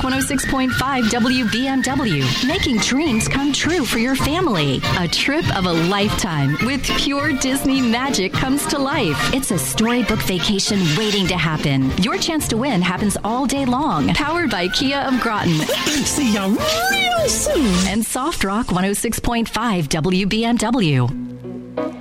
106.5 WBMW, making dreams come true for your family. A trip of a lifetime with pure Disney magic comes to life. It's a storybook vacation waiting to happen. Your chance to win happens all day long. Powered by Kia of Groton. See ya real soon. And Soft Rock 106.5 WBMW.